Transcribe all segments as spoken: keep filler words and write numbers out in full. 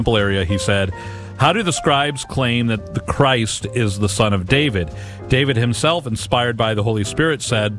temple area, he said, "How do the scribes claim that the Christ is the son of David? David himself, inspired by the Holy Spirit, said,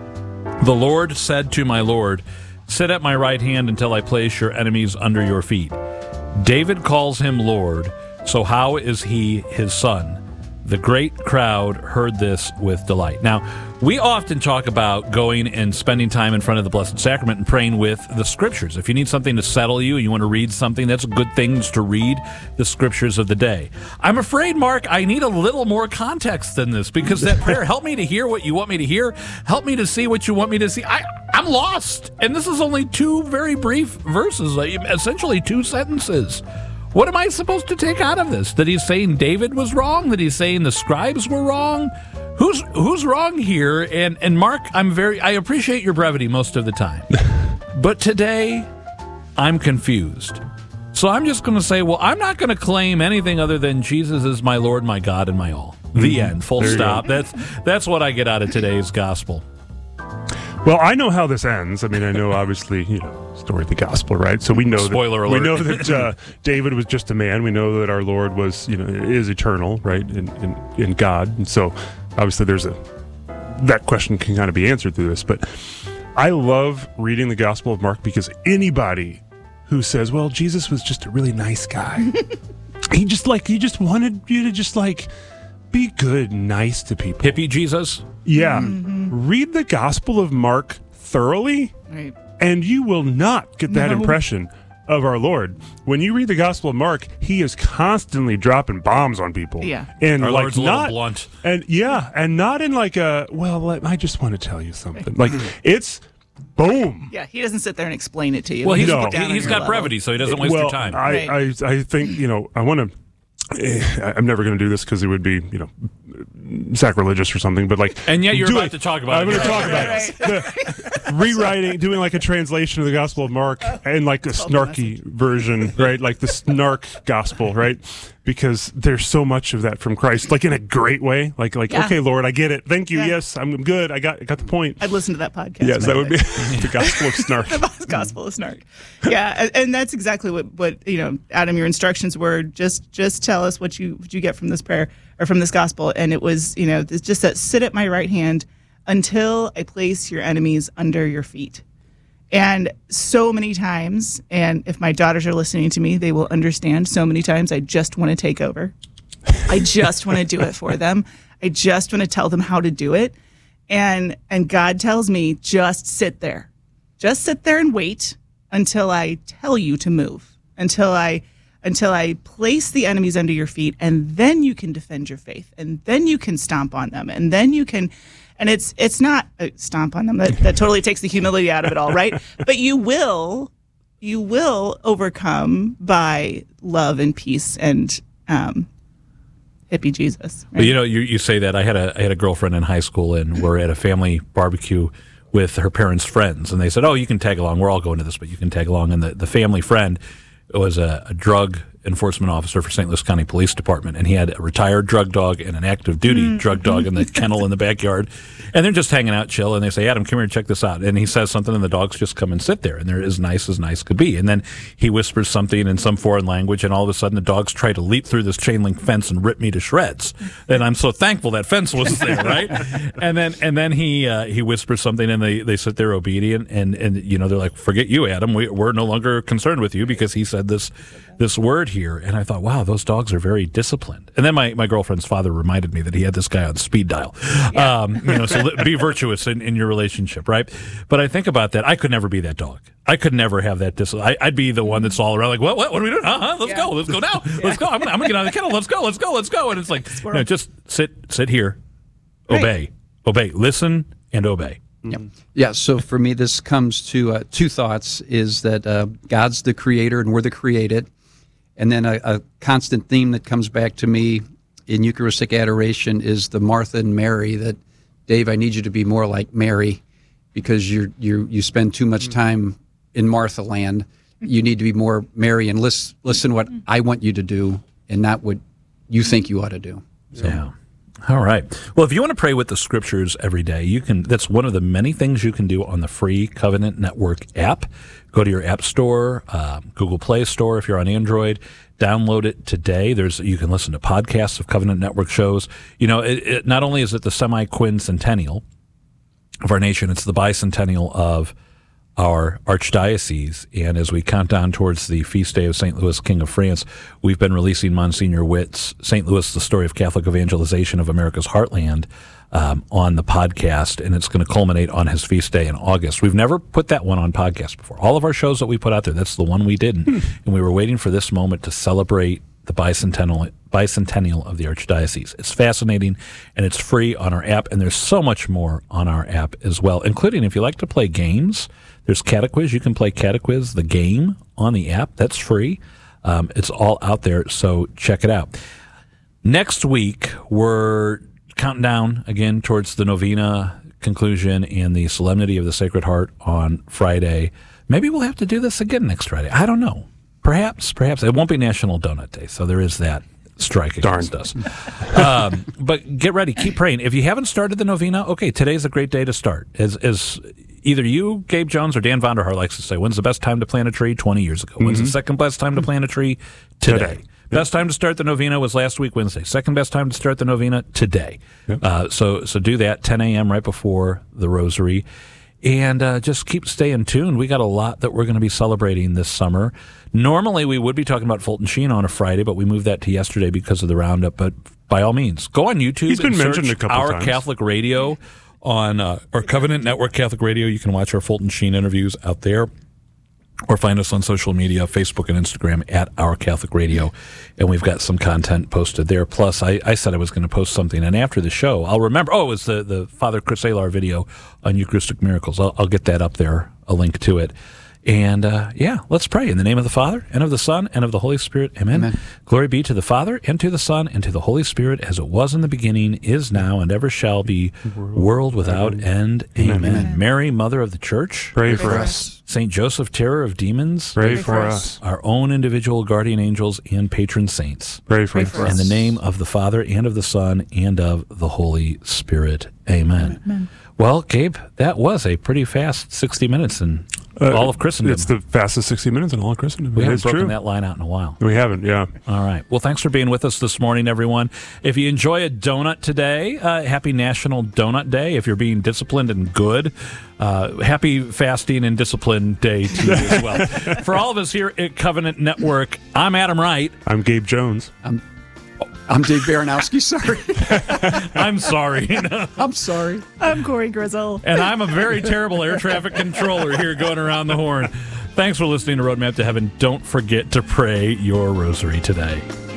'The Lord said to my Lord, sit at my right hand until I place your enemies under your feet.' David calls him Lord, so how is he his son?" The great crowd heard this with delight. Now, we often talk about going and spending time in front of the Blessed Sacrament and praying with the Scriptures. If you need something to settle you and you want to read something, that's a good thing to read the Scriptures of the day. I'm afraid, Mark, I need a little more context than this, because that prayer, help me to hear what you want me to hear, help me to see what you want me to see. I, I'm lost, and this is only two very brief verses, essentially two sentences. What am I supposed to take out of this? That he's saying David was wrong? That he's saying the scribes were wrong? Who's who's wrong here? And and Mark, I'm very I appreciate your brevity most of the time. But today I'm confused. So I'm just going to say, well, I'm not going to claim anything other than Jesus is my Lord, my God, and my all. The mm-hmm. end. Full there stop. That's that's what I get out of today's gospel. Well, I know how this ends. I mean, I know, obviously, you know, story of the gospel, right? So we know Spoiler that, alert. We know that uh, David was just a man. We know that our Lord was, you know, is eternal, right, in, in, in God. And so, obviously, there's a that question can kind of be answered through this. But I love reading the Gospel of Mark, because anybody who says, well, Jesus was just a really nice guy. he just, like, he just wanted you to just, like, be good and nice to people. Hippie Jesus? Yeah. Mm-hmm. Read the Gospel of Mark thoroughly, right, and you will not get that no. impression of our Lord. When you read the Gospel of Mark, he is constantly dropping bombs on people. Yeah. And our like Lord's a not little blunt. And yeah, and not in like a, well, I just want to tell you something. Like it's boom. Yeah, he doesn't sit there and explain it to you. Well, he's, no. he, he's got brevity, so he doesn't waste well, your time. I, right. I, I think, you know, I want to I'm never going to do this because it would be, you know, sacrilegious or something. But like, and yet you're about it. to talk about. I'm it. going to talk about it. The, rewriting, doing like a translation of the Gospel of Mark and like a snarky version, right? Like the snark gospel, right? Because there's so much of that from Christ, like in a great way. Like, like, yeah. okay, Lord, I get it. Thank you. Yeah. Yes, I'm good. I got, I got the point. I'd listen to that podcast. Yes, that would be the Gospel of Snark. The Gospel of Snark. Yeah, and, and that's exactly what, what you know, Adam. Your instructions were just, just tell us what you, what you get from this prayer or from this gospel, and it was, you know, it's just that sit at my right hand until I place your enemies under your feet. And so many times, and if my daughters are listening to me, they will understand, so many times I just want to take over. I just want to do it for them. I just want to tell them how to do it. And and God tells me, just sit there. Just sit there and wait until I tell you to move, until I until I place the enemies under your feet, and then you can defend your faith, and then you can stomp on them, and then you can... And it's it's not a stomp on them. That, that totally takes the humility out of it all, right? But you will you will overcome by love and peace and um, hippie Jesus. Right? But you know, you, you say that. I had a I had a girlfriend in high school, and we're at a family barbecue with her parents' friends, and they said, "Oh, you can tag along. We're all going to this, but you can tag along." And the, the family friend was a, a drug enforcement officer for Saint Louis County Police Department, and he had a retired drug dog and an active duty mm-hmm. drug dog in the kennel in the backyard, and they're just hanging out, chill, and they say, "Adam, come here and check this out." And he says something, and the dogs just come and sit there, and they're as nice as nice could be. And then he whispers something in some foreign language, and all of a sudden the dogs try to leap through this chain link fence and rip me to shreds. And I'm so thankful that fence was there, right? And then and then he uh, he whispers something, and they, they sit there obedient, and, and you know, they're like, "Forget you, Adam. We, we're no longer concerned with you because he said this this word here." And I thought, wow, those dogs are very disciplined. And then my, my girlfriend's father reminded me that he had this guy on speed dial. Yeah. Um, you know, so be virtuous in, in your relationship, right? But I think about that. I could never be that dog. I could never have that discipline. I'd be the one that's all around like, what, what, what are we doing? Uh-huh, let's yeah. go. Let's go now. Yeah. Let's go. I'm going to get out of the kennel. Let's go. Let's go. Let's go. And it's like, you know, just sit, sit here, obey, right. obey, listen and obey. Yep. Yeah, so for me, this comes to uh, two thoughts, is that uh, God's the creator and we're the created. And then a, a constant theme that comes back to me in Eucharistic adoration is the Martha and Mary, that, Dave, I need you to be more like Mary because you're, you you spend too much time in Martha land. You need to be more Mary and listen, listen what I want you to do and not what you think you ought to do. So. Yeah. All right. Well, if you want to pray with the Scriptures every day, you can. That's one of the many things you can do on the free Covenant Network app. Go to your App Store, uh, Google Play Store if you're on Android. Download it today. There's you can listen to podcasts of Covenant Network shows. You know, it, it, not only is it the semi-quincentennial of our nation, it's the bicentennial of our archdiocese. And as we count down towards the feast day of Saint Louis, King of France, we've been releasing Monsignor Witt's Saint Louis, the Story of Catholic Evangelization of America's Heartland um, on the podcast, and it's going to culminate on his feast day in August. We've never put that one on podcast before. All of our shows that we put out there, that's the one we didn't. Hmm. And we were waiting for this moment to celebrate the bicentennial bicentennial of the Archdiocese. It's fascinating, and it's free on our app, and there's so much more on our app as well, including if you like to play games, there's Catequiz. You can play Catequiz, the game, on the app. That's free. Um, it's all out there, so check it out. Next week, we're counting down again towards the novena conclusion and the Solemnity of the Sacred Heart on Friday. Maybe we'll have to do this again next Friday. I don't know. Perhaps, perhaps. It won't be National Donut Day, so there is that strike against Darn. us. Um, but get ready. Keep praying. If you haven't started the novena, okay, today's a great day to start. As, as either you, Gabe Jones, or Dan Vonderhaar likes to say, when's the best time to plant a tree? twenty years ago. When's mm-hmm. the second best time to plant a tree? Today. Today. Best time to start the novena was last week, Wednesday. Second best time to start the novena, today. Yep. Uh, so so do that, ten a.m. right before the rosary. And uh, just keep staying tuned. We got a lot that we're going to be celebrating this summer. Normally, we would be talking about Fulton Sheen on a Friday, but we moved that to yesterday because of the roundup. But by all means, go on YouTube. He's been and mentioned search a couple Our times. Catholic Radio on uh, our Covenant Network Catholic Radio. You can watch our Fulton Sheen interviews out there. Or find us on social media, Facebook and Instagram, at Our Catholic Radio. And we've got some content posted there. Plus, I, I said I was going to post something. And after the show, I'll remember, oh, it was the, the Father Chris Alar video on Eucharistic Miracles. I'll, I'll get that up there, a link to it. And, uh, yeah, let's pray. In the name of the Father, and of the Son, and of the Holy Spirit. Amen. Amen. Glory be to the Father, and to the Son, and to the Holy Spirit, as it was in the beginning, is now, and ever shall be, world, world without end. Amen. Amen. Mary, Mother of the Church, pray, pray for us. us. Saint Joseph, terror of demons, pray, pray for us. us. Our own individual guardian angels and patron saints, pray for, pray for us. In the name of the Father, and of the Son, and of the Holy Spirit. Amen. Amen. Well, Gabe, that was a pretty fast sixty minutes in uh, all of Christendom. It's the fastest sixty minutes in all of Christendom. We it haven't broken true. that line out in a while. We haven't, yeah. All right. Well, thanks for being with us this morning, everyone. If you enjoy a donut today, uh, happy National Donut Day. If you're being disciplined and good, uh, happy fasting and discipline day to you as well. For all of us here at Covenant Network, I'm Adam Wright. I'm Gabe Jones. I'm I'm Dave Baranowski. Sorry. I'm sorry. I'm sorry. I'm Corey Grizzle. And I'm a very terrible air traffic controller here going around the horn. Thanks for listening to Roadmap to Heaven. Don't forget to pray your rosary today.